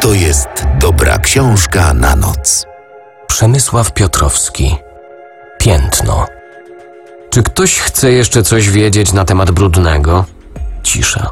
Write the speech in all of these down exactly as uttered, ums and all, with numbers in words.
to jest dobra książka na noc. Przemysław Piotrowski. Piętno. Czy ktoś chce jeszcze coś wiedzieć na temat Brudnego? Cisza.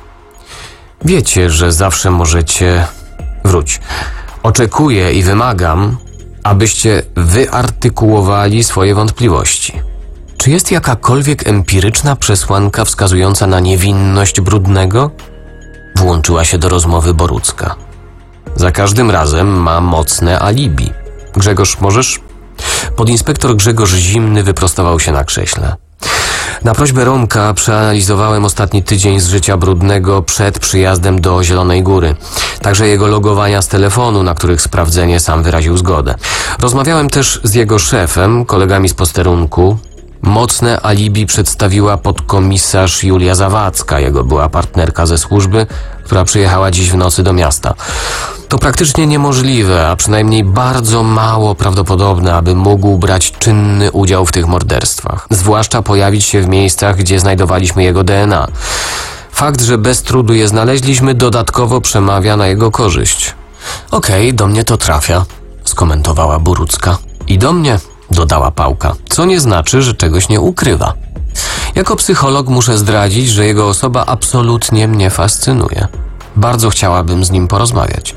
Wiecie, że zawsze możecie... Wróć. Oczekuję i wymagam, abyście wyartykułowali swoje wątpliwości. Czy jest jakakolwiek empiryczna przesłanka wskazująca na niewinność Brudnego? Włączyła się do rozmowy Borucka. Za każdym razem ma mocne alibi. Grzegorz, możesz? Podinspektor Grzegorz Zimny wyprostował się na krześle. Na prośbę Romka przeanalizowałem ostatni tydzień z życia Brudnego przed przyjazdem do Zielonej Góry. Także jego logowania z telefonu, na których sprawdzenie sam wyraził zgodę. Rozmawiałem też z jego szefem, kolegami z posterunku. Mocne alibi przedstawiła podkomisarz Julia Zawadzka, jego była partnerka ze służby, która przyjechała dziś w nocy do miasta. To praktycznie niemożliwe, a przynajmniej bardzo mało prawdopodobne, aby mógł brać czynny udział w tych morderstwach. Zwłaszcza pojawić się w miejscach, gdzie znajdowaliśmy jego D N A. Fakt, że bez trudu je znaleźliśmy, dodatkowo przemawia na jego korzyść. Okej, okay, do mnie to trafia, skomentowała Borucka. I do mnie, dodała Pałka, co nie znaczy, że czegoś nie ukrywa. Jako psycholog muszę zdradzić, że jego osoba absolutnie mnie fascynuje. Bardzo chciałabym z nim porozmawiać.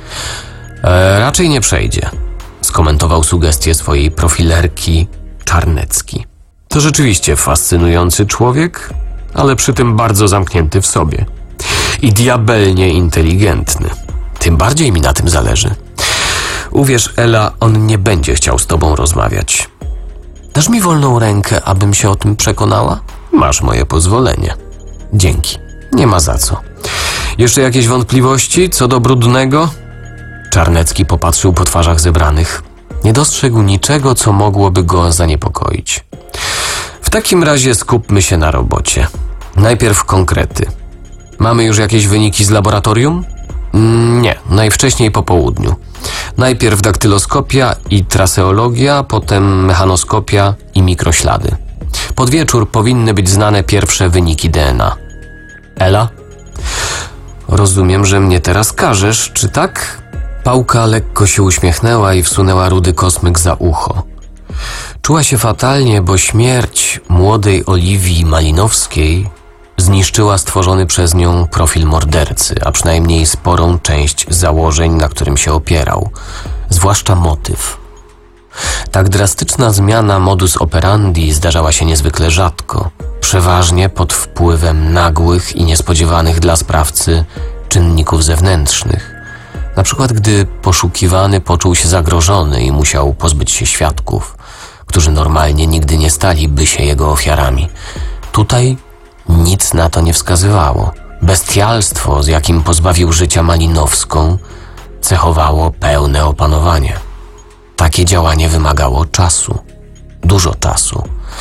E, raczej nie przejdzie, skomentował sugestię swojej profilerki Czarnecki. To rzeczywiście fascynujący człowiek, ale przy tym bardzo zamknięty w sobie. I diabelnie inteligentny. Tym bardziej mi na tym zależy. Uwierz, Ela, on nie będzie chciał z tobą rozmawiać. Dasz mi wolną rękę, abym się o tym przekonała? Masz moje pozwolenie. Dzięki. Nie ma za co. Jeszcze jakieś wątpliwości co do Brudnego? Czarnecki popatrzył po twarzach zebranych. Nie dostrzegł niczego, co mogłoby go zaniepokoić. W takim razie skupmy się na robocie. Najpierw konkrety. Mamy już jakieś wyniki z laboratorium? Nie, najwcześniej po południu. Najpierw daktyloskopia i traseologia, potem mechanoskopia i mikroślady. Pod wieczór powinny być znane pierwsze wyniki D N A. Ela? Rozumiem, że mnie teraz karzesz, czy tak? Pałka lekko się uśmiechnęła i wsunęła rudy kosmyk za ucho. Czuła się fatalnie, bo śmierć młodej Oliwii Malinowskiej zniszczyła stworzony przez nią profil mordercy, a przynajmniej sporą część założeń, na którym się opierał, zwłaszcza motyw. Tak drastyczna zmiana modus operandi zdarzała się niezwykle rzadko, przeważnie pod wpływem nagłych i niespodziewanych dla sprawcy czynników zewnętrznych. Na przykład gdy poszukiwany poczuł się zagrożony i musiał pozbyć się świadków, którzy normalnie nigdy nie staliby się jego ofiarami. Tutaj nic na to nie wskazywało. Bestialstwo, z jakim pozbawił życia Malinowską, cechowało pełne opanowanie. Takie działanie wymagało czasu. Dużo czasu.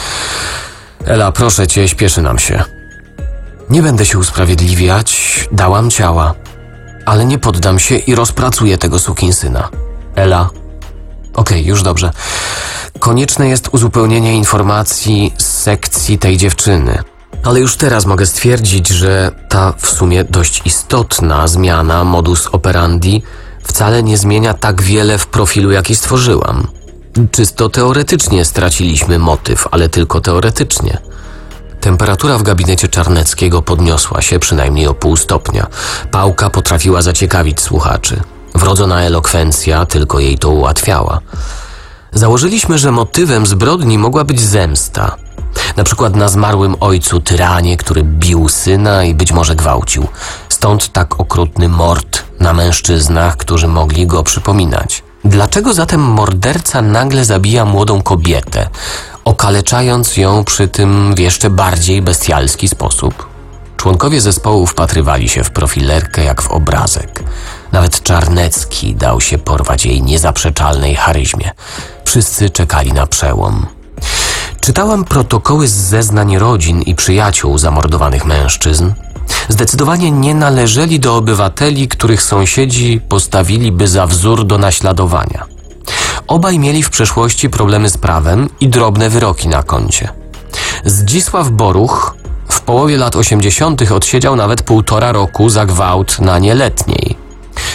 Ela, proszę cię, śpieszy nam się. Nie będę się usprawiedliwiać, dałam ciała, ale nie poddam się i rozpracuję tego sukinsyna. Ela. Okej, już dobrze. Konieczne jest uzupełnienie informacji z sekcji tej dziewczyny. Ale już teraz mogę stwierdzić, że ta w sumie dość istotna zmiana modus operandi wcale nie zmienia tak wiele w profilu, jaki stworzyłam. Czysto teoretycznie straciliśmy motyw, ale tylko teoretycznie. Temperatura w gabinecie Czarneckiego podniosła się przynajmniej o pół stopnia. Pałka potrafiła zaciekawić słuchaczy. Wrodzona elokwencja tylko jej to ułatwiała. Założyliśmy, że motywem zbrodni mogła być zemsta. Na przykład na zmarłym ojcu tyranie, który bił syna i być może gwałcił. Stąd tak okrutny mord na mężczyznach, którzy mogli go przypominać. Dlaczego zatem morderca nagle zabija młodą kobietę, okaleczając ją przy tym w jeszcze bardziej bestialski sposób? Członkowie zespołu wpatrywali się w profilerkę jak w obrazek. Nawet Czarnecki dał się porwać jej niezaprzeczalnej charyzmie. Wszyscy czekali na przełom. Czytałam protokoły z zeznań rodzin i przyjaciół zamordowanych mężczyzn. Zdecydowanie nie należeli do obywateli, których sąsiedzi postawiliby za wzór do naśladowania. Obaj mieli w przeszłości problemy z prawem i drobne wyroki na koncie. Zdzisław Boruch w połowie lat osiemdziesiątych odsiedział nawet półtora roku za gwałt na nieletniej.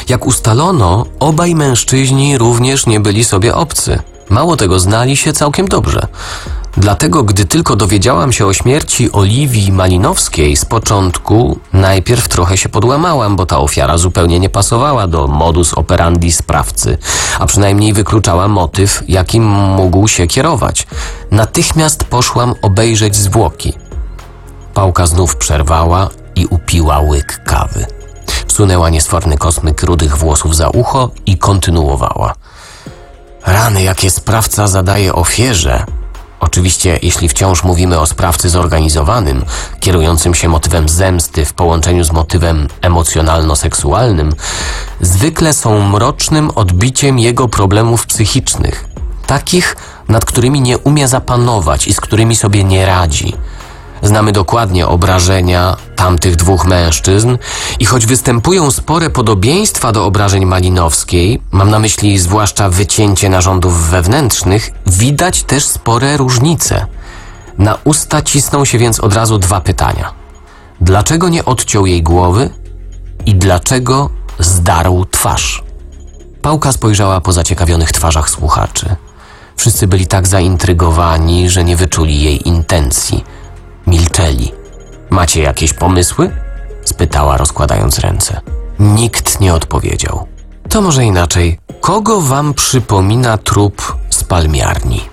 Jak ustalono, obaj mężczyźni również nie byli sobie obcy. Mało tego, znali się całkiem dobrze. Dlatego, gdy tylko dowiedziałam się o śmierci Oliwii Malinowskiej, z początku najpierw trochę się podłamałam, bo ta ofiara zupełnie nie pasowała do modus operandi sprawcy, a przynajmniej wykluczała motyw, jakim mógł się kierować. Natychmiast poszłam obejrzeć zwłoki. Pałka znów przerwała i upiła łyk kawy. Wsunęła niesforny kosmyk rudych włosów za ucho i kontynuowała. Rany, jakie sprawca zadaje ofierze. Oczywiście, jeśli wciąż mówimy o sprawcy zorganizowanym, kierującym się motywem zemsty w połączeniu z motywem emocjonalno-seksualnym, zwykle są mrocznym odbiciem jego problemów psychicznych, takich, nad którymi nie umie zapanować i z którymi sobie nie radzi. Znamy dokładnie obrażenia tamtych dwóch mężczyzn i choć występują spore podobieństwa do obrażeń Malinowskiej, mam na myśli zwłaszcza wycięcie narządów wewnętrznych, widać też spore różnice. Na usta cisną się więc od razu dwa pytania. Dlaczego nie odciął jej głowy i dlaczego zdarł twarz? Pałka spojrzała po zaciekawionych twarzach słuchaczy. Wszyscy byli tak zaintrygowani, że nie wyczuli jej intencji. Milczeli. Macie jakieś pomysły? Spytała, rozkładając ręce. Nikt nie odpowiedział. To może inaczej. Kogo wam przypomina trup z palmiarni?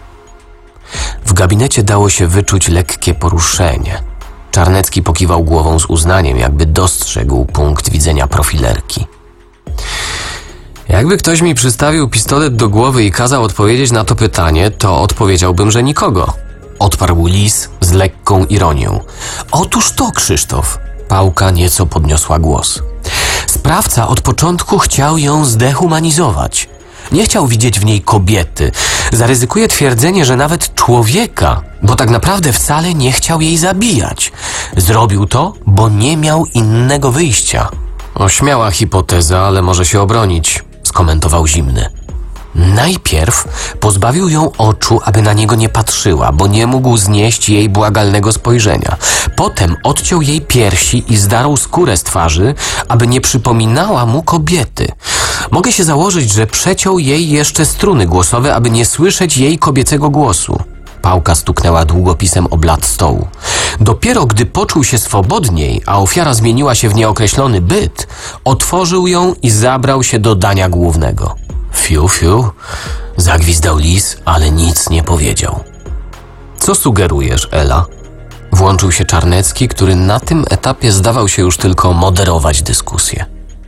W gabinecie dało się wyczuć lekkie poruszenie. Czarnecki pokiwał głową z uznaniem, jakby dostrzegł punkt widzenia profilerki. Jakby ktoś mi przystawił pistolet do głowy i kazał odpowiedzieć na to pytanie, to odpowiedziałbym, że nikogo. Odparł Lis z lekką ironią. Otóż to, Krzysztof. Pałka nieco podniosła głos. Sprawca od początku chciał ją zdehumanizować. Nie chciał widzieć w niej kobiety. Zaryzykuje twierdzenie, że nawet człowieka, bo tak naprawdę wcale nie chciał jej zabijać. Zrobił to, bo nie miał innego wyjścia. Ośmiała hipoteza, ale może się obronić, skomentował Zimny. Najpierw pozbawił ją oczu, aby na niego nie patrzyła, bo nie mógł znieść jej błagalnego spojrzenia. Potem odciął jej piersi i zdarł skórę z twarzy, aby nie przypominała mu kobiety. Mogę się założyć, że przeciął jej jeszcze struny głosowe, aby nie słyszeć jej kobiecego głosu. Pałka stuknęła długopisem o blat stołu. Dopiero gdy poczuł się swobodniej, a ofiara zmieniła się w nieokreślony byt, otworzył ją i zabrał się do dania głównego. Fiu, fiu, zagwizdał Lis, ale nic nie powiedział. Co sugerujesz, Ela? Włączył się Czarnecki, który na tym etapie zdawał się już tylko moderować dyskusję.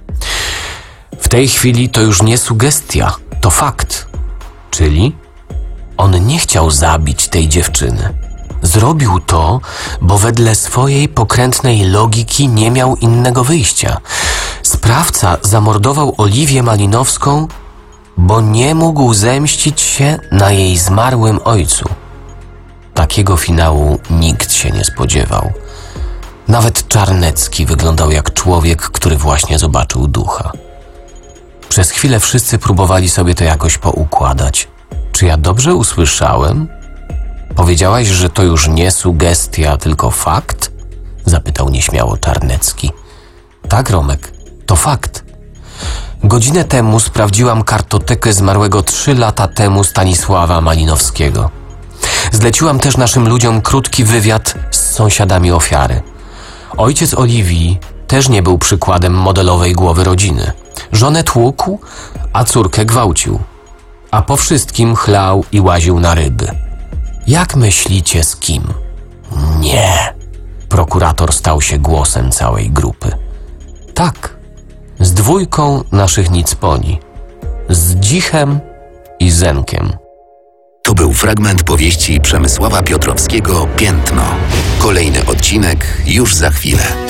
W tej chwili to już nie sugestia, to fakt. Czyli on nie chciał zabić tej dziewczyny. Zrobił to, bo wedle swojej pokrętnej logiki nie miał innego wyjścia. Sprawca zamordował Oliwię Malinowską, bo nie mógł zemścić się na jej zmarłym ojcu. Takiego finału nikt się nie spodziewał. Nawet Czarnecki wyglądał jak człowiek, który właśnie zobaczył ducha. Przez chwilę wszyscy próbowali sobie to jakoś poukładać. Czy ja dobrze usłyszałem? Powiedziałaś, że to już nie sugestia, tylko fakt? Zapytał nieśmiało Czarnecki. Tak, Romek, to fakt. Godzinę temu sprawdziłam kartotekę zmarłego trzy lata temu Stanisława Malinowskiego. Zleciłam też naszym ludziom krótki wywiad z sąsiadami ofiary. Ojciec Oliwii też nie był przykładem modelowej głowy rodziny. Żonę tłukł, a córkę gwałcił. A po wszystkim chlał i łaził na ryby. Jak myślicie, z kim? Nie. Prokurator stał się głosem całej grupy. Tak, z dwójką naszych nicponi. Z Dzichem i Zenkiem. To był fragment powieści Przemysława Piotrowskiego Piętno. Kolejny odcinek już za chwilę.